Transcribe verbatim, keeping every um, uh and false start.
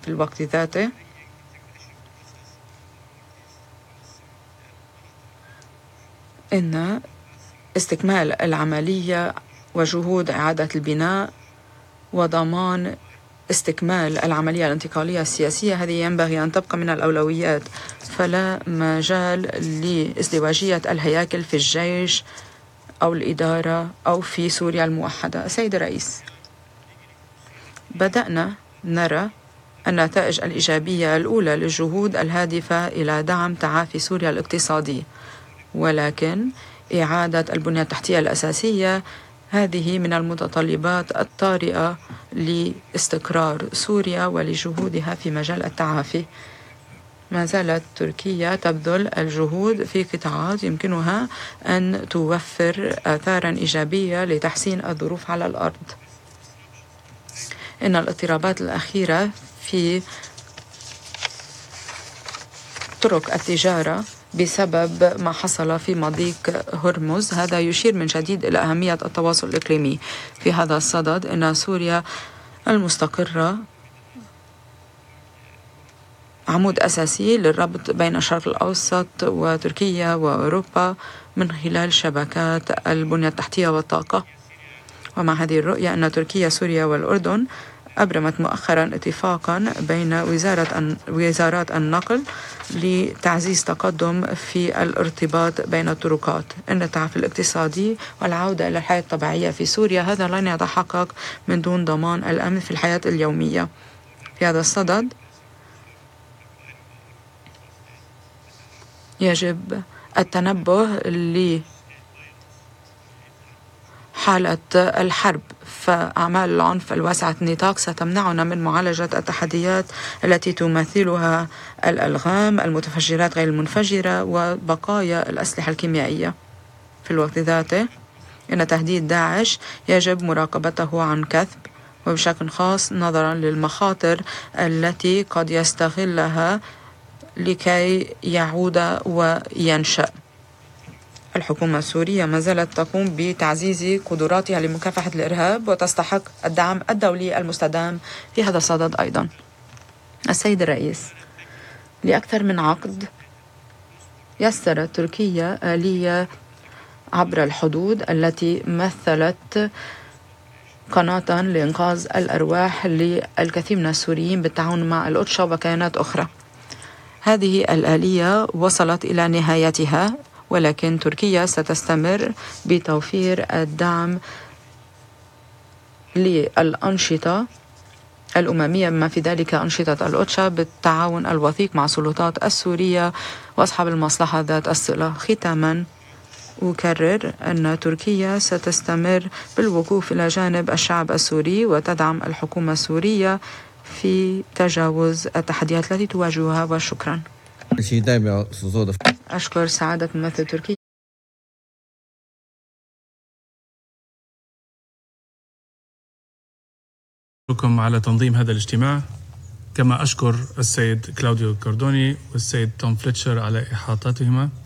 في الوقت ذاته إن استكمال العملية وجهود إعادة البناء وضمان استكمال العملية الانتقالية السياسية هذه ينبغي أن تبقى من الأولويات، فلا مجال لازدواجية الهياكل في الجيش أو الإدارة أو في سوريا الموحدة. السيد الرئيس، بدأنا نرى النتائج الإيجابية الأولى للجهود الهادفة إلى دعم تعافي سوريا الاقتصادي، ولكن إعادة البنية التحتية الأساسية هذه من المتطلبات الطارئة لاستقرار سوريا ولجهودها في مجال التعافي. ما زالت تركيا تبذل الجهود في قطاعات يمكنها أن توفر آثاراً إيجابية لتحسين الظروف على الأرض. إن الاضطرابات الأخيرة في طرق التجارة بسبب ما حصل في مضيق هرمز هذا يشير من جديد إلى أهمية التواصل الإقليمي. في هذا الصدد إن سوريا المستقرة عمود أساسي للربط بين الشرق الأوسط وتركيا وأوروبا من خلال شبكات البنية التحتية والطاقة. ومع هذه الرؤية أن تركيا سوريا والأردن أبرمت مؤخرا اتفاقا بين وزارة وزارات النقل لتعزيز تقدم في الارتباط بين الطرقات. إن التعافي الاقتصادي والعودة إلى الحياة الطبيعية في سوريا هذا لن يتحقق من دون ضمان الأمن في الحياة اليومية. في هذا الصدد يجب التنبه لحالة الحرب، فأعمال العنف الواسعة النطاق ستمنعنا من معالجة التحديات التي تمثلها الألغام، المتفجرات غير المنفجرة وبقايا الأسلحة الكيميائية. في الوقت ذاته إن تهديد داعش يجب مراقبته عن كثب، وبشكل خاص نظرا للمخاطر التي قد يستغلها لكي يعود وينشأ. الحكومة السورية ما زالت تقوم بتعزيز قدراتها لمكافحة الإرهاب وتستحق الدعم الدولي المستدام في هذا الصدد أيضا. السيد الرئيس، لأكثر من عقد يسرت تركيا آلية عبر الحدود التي مثلت قناة لإنقاذ الأرواح للكثير من السوريين بالتعاون مع الأوتشا وكيانات أخرى. هذه الآلية وصلت إلى نهايتها، ولكن تركيا ستستمر بتوفير الدعم للأنشطة الأممية بما في ذلك أنشطة الأوتشا بالتعاون الوثيق مع السلطات السورية وأصحاب المصلحة ذات الصلة. ختاما أكرر أن تركيا ستستمر بالوقوف إلى جانب الشعب السوري وتدعم الحكومة السورية في تجاوز التحديات التي تواجهها. وشكرا. أشكر سعادة ممثل تركيا. شكرا على تنظيم هذا الاجتماع، كما أشكر السيد كلاوديو كاردوني والسيد توم فليتشر على إحاطتهما